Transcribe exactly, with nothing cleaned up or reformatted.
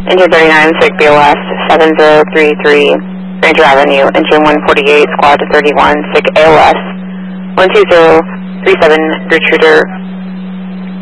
Engine thirty-nine, SIG B O S, seven zero three three, Ranger Avenue, Engine one forty-eight, Squad thirty-one, SIG A L S, one two zero three seven, Intruder